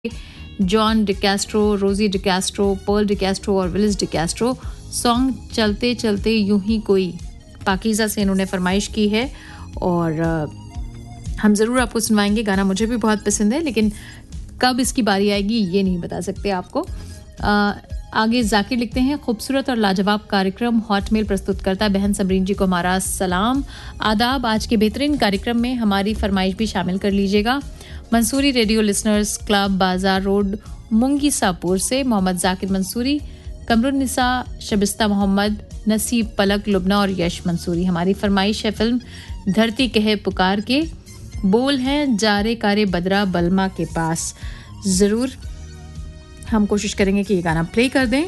John डिकैस्ट्रो, रोजी डिकैस्ट्रो, Perl डिकैस्ट्रो और Willis डिकैस्ट्रो। Song चलते चलते यूं ही कोई, पाकीज़ा से इन्होंने फरमाइश की है और हम ज़रूर आपको सुनवाएंगे। गाना मुझे भी बहुत पसंद है, लेकिन कब इसकी बारी आएगी ये नहीं बता सकते आपको। आगे जाकिर लिखते हैं, खूबसूरत और लाजवाब कार्यक्रम हॉटमेल प्रस्तुत करता है। बहन समरीन जी को हमारा सलाम आदाब। आज के बेहतरीन कार्यक्रम में हमारी फरमाइश भी शामिल कर लीजिएगा। मंसूरी रेडियो लिसनर्स क्लब, बाजार रोड, मुंगी सापुर से मोहम्मद जाकिर मंसूरी, कमरुन्निसा, शबिस्ता मोहम्मद, नसीब पलक, लुबना और यश मंसूरी। हमारी फरमाइश है फिल्म धरती कहे पुकार के, बोल हैं जारे कारे बदरा बलमा के पास। ज़रूर हम कोशिश करेंगे कि ये गाना प्ले कर दें।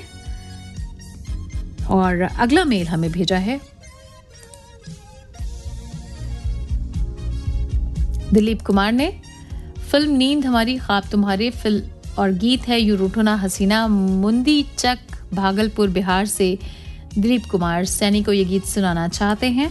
और अगला मेल हमें भेजा है दिलीप कुमार ने। फिल्म नींद हमारी ख्वाब तुम्हारे फिल्म और गीत है यू रूठो ना हसीना। मुंदी चक भागलपुर बिहार से दिलीप कुमार सैनी को ये गीत सुनाना चाहते हैं।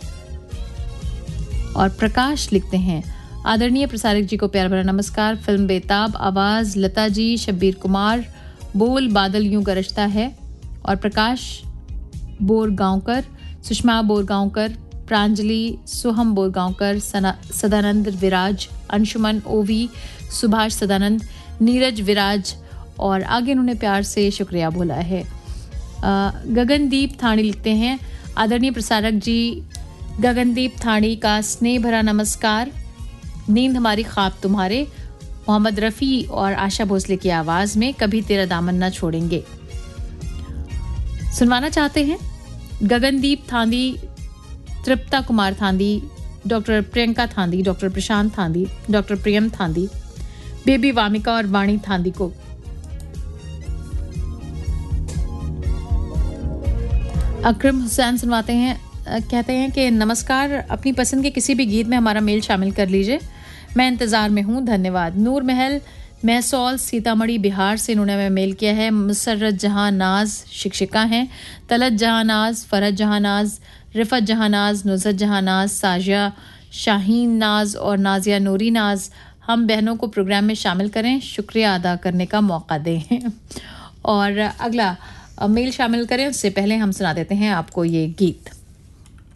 और प्रकाश लिखते हैं, आदरणीय प्रसारक जी को प्यार भरा नमस्कार। फिल्म बेताब, आवाज लता जी, शब्बीर कुमार, बोल बादल यूं गरजता है। और प्रकाश बोरगांवकर, सुषमा बोरगांवकर, प्रांजलि, सोहम बोरगांवकर, सदानंद विराज, अंशुमन ओवी, सुभाष सदानंद, नीरज विराज और आगे इन्होंने प्यार से शुक्रिया बोला है। गगनदीप थानी लिखते हैं, आदरणीय प्रसारक जी गगनदीप थानी का स्नेह भरा नमस्कार। नींद हमारी ख्वाब तुम्हारे, मोहम्मद रफ़ी और आशा भोसले की आवाज़ में कभी तेरा दामन ना छोड़ेंगे सुनवाना चाहते हैं। गगनदीप थांदी, तृप्ता कुमार थांदी, डॉक्टर प्रियंका थांदी, डॉक्टर प्रशांत थांदी, डॉक्टर प्रियम थांदी, बेबी वामिका और वाणी थांदी को। अकरम हुसैन सुनवाते हैं, कहते हैं कि नमस्कार, अपनी पसंद के किसी भी गीत में हमारा मेल शामिल कर लीजिए, मैं इंतज़ार में हूँ, धन्यवाद। नूर महल महसौल सीतामढ़ी बिहार से इन्होंने हमें मेल किया है। मुसर्रत जहां नाज शिक्षिका हैं। तलत जहां नाज, फरहत जहां नाज, रिफत जहां नाज, नुज़रत जहां नाज, साजिया शाहीन नाज और नाजिया नूरी नाज हम बहनों को प्रोग्राम में शामिल करें, शुक्रिया अदा करने का मौका दें। और अगला मेल शामिल करें उससे पहले हम सुना देते हैं आपको ये गीत।